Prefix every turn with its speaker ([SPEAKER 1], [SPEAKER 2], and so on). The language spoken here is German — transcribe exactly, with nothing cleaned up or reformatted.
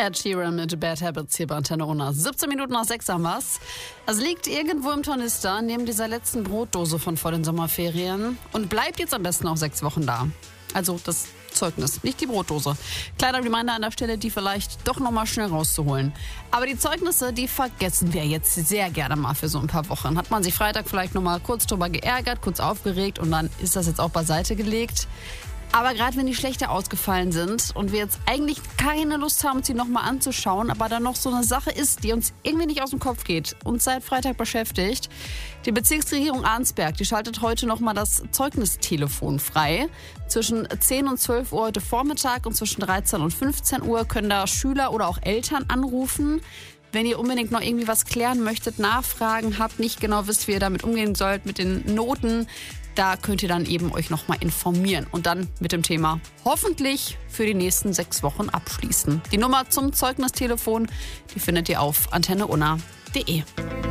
[SPEAKER 1] Ed Sheeran mit Bad Habits hier bei Antenne Unna. siebzehn Minuten nach sechs haben wir's. Es liegt irgendwo im Tornister neben dieser letzten Brotdose von vor den Sommerferien und bleibt jetzt am besten auch sechs Wochen da. Also das Zeugnis, nicht die Brotdose. Kleiner Reminder an der Stelle, die vielleicht doch nochmal schnell rauszuholen. Aber die Zeugnisse, die vergessen wir jetzt sehr gerne mal für so ein paar Wochen. Hat man sich Freitag vielleicht nochmal kurz drüber geärgert, kurz aufgeregt und dann ist das jetzt auch beiseite gelegt. Aber gerade wenn die schlechter ausgefallen sind und wir jetzt eigentlich keine Lust haben, sie nochmal anzuschauen, aber dann noch so eine Sache ist, die uns irgendwie nicht aus dem Kopf geht, uns seit Freitag beschäftigt. Die Bezirksregierung Arnsberg, die schaltet heute nochmal das Zeugnistelefon frei. Zwischen zehn und zwölf Uhr heute Vormittag und zwischen dreizehn und fünfzehn Uhr können da Schüler oder auch Eltern anrufen. Wenn ihr unbedingt noch irgendwie was klären möchtet, Nachfragen habt, nicht genau wisst, wie ihr damit umgehen sollt mit den Noten, da könnt ihr dann eben euch nochmal informieren und dann mit dem Thema hoffentlich für die nächsten sechs Wochen abschließen. Die Nummer zum Zeugnistelefon, die findet ihr auf antenne unna punkt de.